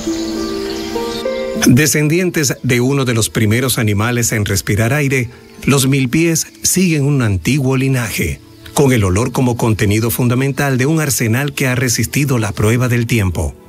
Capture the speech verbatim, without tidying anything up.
Descendientes de uno de los primeros animales en respirar aire, los milpies siguen un antiguo linaje, con el olor como contenido fundamental de un arsenal que ha resistido la prueba del tiempo.